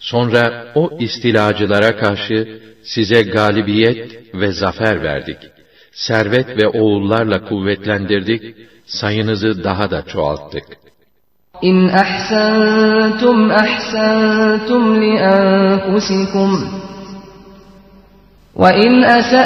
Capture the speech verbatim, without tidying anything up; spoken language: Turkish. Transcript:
Sonra o istilacılara karşı size galibiyet ve zafer verdik. Servet ve oğullarla kuvvetlendirdik, sayınızı daha da çoğalttık. İn ahsantum ahsantum li anfusikum ve in